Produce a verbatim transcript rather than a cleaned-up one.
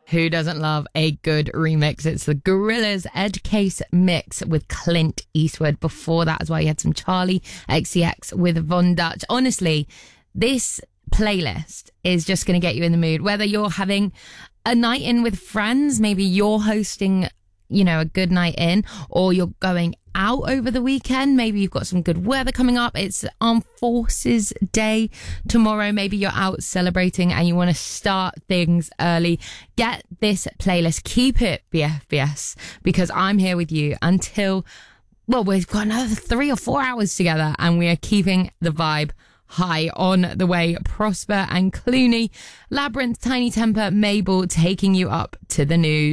Who doesn't love a good remix? It's the Gorillaz Ed Case mix with Clint Eastwood. Before that as well, you had some Charlie X C X with Von Dutch. Honestly, this playlist is just going to get you in the mood. Whether you're having a night in with friends, maybe you're hosting, you know, a good night in, or you're going out over the weekend. Maybe you've got some good weather coming up. It's Armed Forces Day tomorrow. Maybe you're out celebrating and you want to start things early. Get this playlist. Keep it B F B S, because I'm here with you until, well, we've got another three or four hours together and we are keeping the vibe high. On the way, Prosper and Clooney, Labyrinth, Tiny Temper, Mabel taking you up to the news.